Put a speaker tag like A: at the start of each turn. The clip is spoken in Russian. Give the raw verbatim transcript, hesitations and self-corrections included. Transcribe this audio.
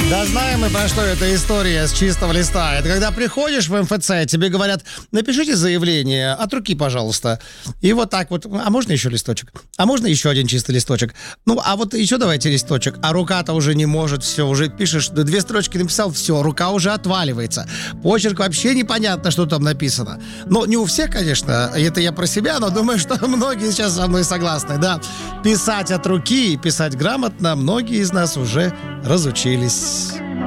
A: Да знаем мы, про что эта история с чистого листа. Это когда приходишь в эм эф цэ, тебе говорят, напишите заявление от руки, пожалуйста. И вот так вот, а можно еще листочек? А можно еще один чистый листочек? Ну, а вот еще давайте листочек. А рука-то уже не может, все, уже пишешь, две строчки написал, все, рука уже отваливается. Почерк вообще непонятно, что там написано. Но не у всех, конечно, это я про себя, но думаю, что многие сейчас со мной согласны, да. Писать от руки и писать грамотно многие из нас уже разучились.